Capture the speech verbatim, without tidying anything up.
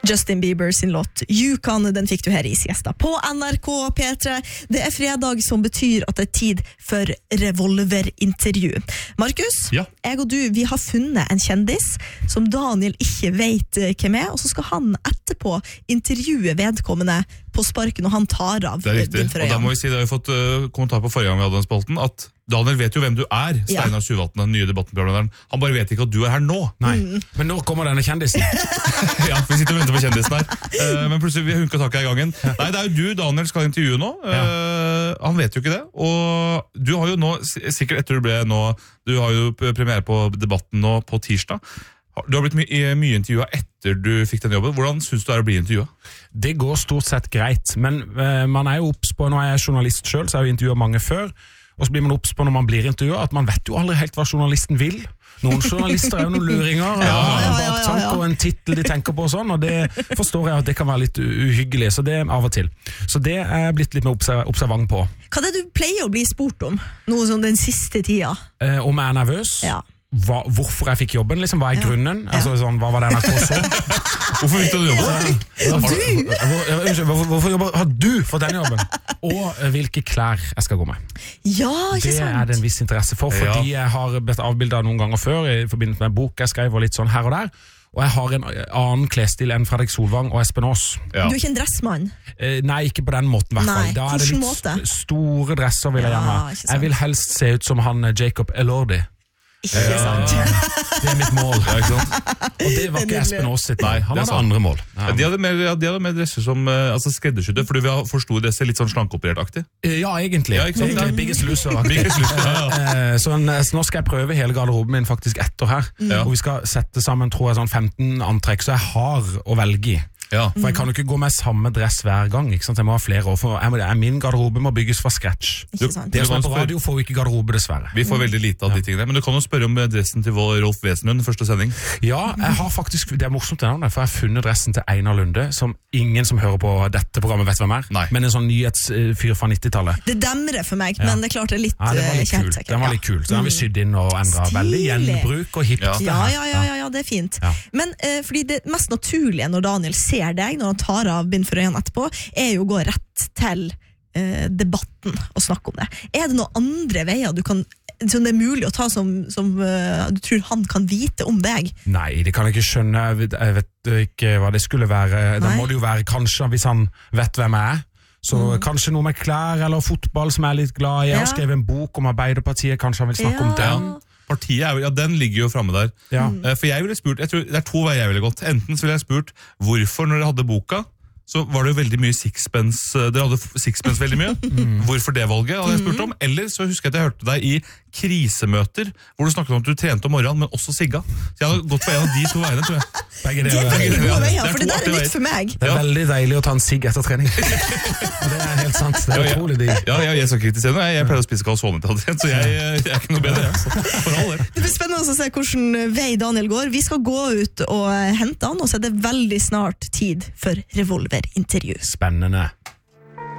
Justin Bieber sin låt You Can, den fikk du her i siesta på N R K P tre. Det er fredag som betyr at det er tid for revolverintervju. Markus, ja. jeg og du, vi har funnet en kjendis som Daniel ikke vet hvem er, og så skal han etterpå intervjue vedkommende på sparken, og han tar av. Det er riktig, og da må vi si, det har vi fått uh, kommentar på forrige gang vi hadde den spalten, at Daniel vet jo hvem du er, Steinar ja. Suvatn, den nye debattenprogramlederen. Han bare vet ikke at du er her nå. Nei, mm. men nå kommer denne kjendisen. Ja, vi sitter og venter på kjendisen her. Uh, men plutselig vi har hunket tak i gangen. Nei, det er jo du, Daniel, skal intervjue nå. Uh, ja. Han vet jo ikke det. Og du har jo nå, sikkert etter du ble nå, du har jo premiere på debatten nå på tirsdag. Du har blitt my mye intervjuet etter du fikk den jobben. Hvordan synes du det er å bli intervjuet? Det går stort sett greit, men uh, man er jo opps på, nå er jeg journalist selv, så jeg har jo intervjuet mange før, og så blir man opps på når man blir intervjuet, at man vet jo aldri helt hva journalisten vil. Noen journalister er jo noen luringer, ja, ja, ja, ja, ja. Og en titel de tenker på og sånn, og det forstår jeg at det kan være litt uhyggelig, så det er av og til. Så det er jeg blitt litt mer observant på. Hva er det du pleier å bli spurt om, noe som den siste tida? Eh, om jeg er nervøs? Ja. Hva, hvorfor jeg fikk jobben, liksom, hva er grunnen? Ja. Altså, sånn, hva var det N R K så? Hvorfor fikk du jobben? Du? Hvorfor, hvorfor, hvorfor jobber, har du fått den jobben? Og uh, hvilke klær jeg skal gå med. Ja, ikke sant? Det er det en viss interesse for, fordi jeg har blitt avbildet noen ganger før, i forbindelse med en bok jeg skrev og litt sånn her og der. Og jeg har en annen klesstil enn Fredrik Solvang og Espen Aas. Ja. Du er ikke en dressmann? Eh, nei, ikke på den måten i hvert fall. Da er det litt måte? Store dresser vil jeg ja, gjerne ha. Jeg vil helst se ut som han Jacob Elordi. Ikke sant? Ja, det er mitt mål. Ja, ikke sant? Og det var ikke Espen Aas sitt. Nei, han hadde andre mål. Ja. De hadde mer, ja, de hadde mer dresser som uh, altså skreddersydde, fordi vi har for store dresser, litt sånn slankeoperert-aktig. Ja, egentlig. Ja, ikke sant? Egentlig Biggest Loser-aktig. Biggest Loser, ja, ja. Så nå skal jeg prøve hele garderoben min faktisk etter her. Mm. Og vi skal sette sammen, tror jeg, sånn femten antrekk, så jeg har å velge i. Ja. For jeg kan jo ikke gå med samme dress hver gang, ikke sant? Jeg må ha flere år, for jeg må, min garderobe må bygges fra scratch. Du, det som er på radio får jo ikke garderobe, dessverre. Vi får veldig lite av ja. de tingene, men du kan jo spørre om dressen til Rolf Wesenlund, første sending. Ja, jeg har faktisk, det er morsomt det navnet, for jeg har funnet dressen til Einar Lunde, som ingen som hører på dette programmet vet hvem er, Nei. men en sånn nyhetsfyr fra nittitallet. Det demrer for meg, ja. men det er klart det er litt ja, det var litt kjent. Kul. Den var litt kul, så den har vi sydd inn og endret veldig gjenbruk og hipt. Ja. Ja, ja, ja, ja, ja, det er fint. Ja. Men eh, fordi det mest naturlige når Daniel ser deg, når han tar av bind for øynene etterpå, er jo å gå rett til eh, debatten og snakke om det. Er det noen andre veier du kan, som det er mulig å ta som, som uh, du tror han kan vite om deg? Nei, det kan jeg ikke skjønne. Jeg vet, jeg vet ikke hva det skulle være. Nei. Da må det jo være kanskje, hvis han vet hvem jeg er, så mm. kanskje noe med klær eller fotball som jeg er litt glad i. Jeg har skrevet en bok om Arbeiderpartiet, kanskje han vil snakke ja. om den. Partiet, er, ja, den ligger jo fremme der. Ja. For jeg ville spurt, jeg tror, det er to veier jeg ville gått. Enten så ville jeg spurt hvorfor når dere hadde boka, så var det jo veldig mye sixpence, dere hadde sixpence veldig mye. Mm. Hvorfor det valget hadde jeg spurt om? Eller så husker jeg at jeg hørte deg i krisemøter, hvor du snakket om at du trente om morgenen, men også sigga. Så jeg hadde gått på en av de to veiene, tror jeg. Begge det, det er veldig gode veier, for det der er nytt for meg. Det er veldig deilig å ta en sigg etter trening. Det er helt sant, det er ja, utrolig digg. Ja, jeg, jeg skal kritisere noe, jeg, jeg pleier å spise kalsone til alt, så jeg, jeg er ikke noe bedre. For all det. Det blir spennende å se hvordan vei Daniel går. Vi skal gå ut og hente han, og så er det veldig snart tid for revolverintervju. Spennende.